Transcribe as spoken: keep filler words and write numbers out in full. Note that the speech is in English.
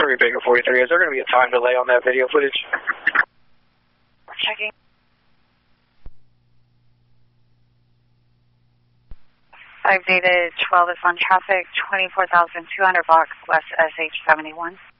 three Baker forty-three, is there going to be a time delay on that video footage? Checking. Five Data twelve is on traffic, twenty-four thousand two hundred blocks west S H seventy-one.